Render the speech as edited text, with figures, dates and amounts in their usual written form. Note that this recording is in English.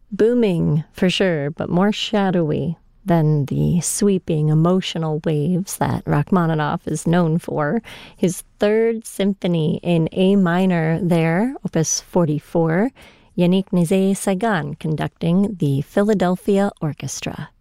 Booming, for sure, but more shadowy than the sweeping emotional waves that Rachmaninoff is known for. His Third Symphony in A minor there, Opus 44, Yannick Nézet-Séguin conducting the Philadelphia Orchestra.